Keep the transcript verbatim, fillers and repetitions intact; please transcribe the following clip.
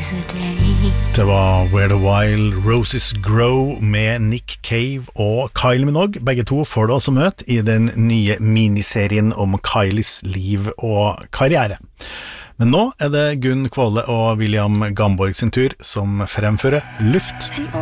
Det var Where the Wild Roses Grow med Nick Cave og Kylie Minogue. Begge to får du altså møte i den nye miniserien om Kylies liv og karriere. Men nå er det Gunn Kvåle og William Gamborg sin tur som fremfører Luft.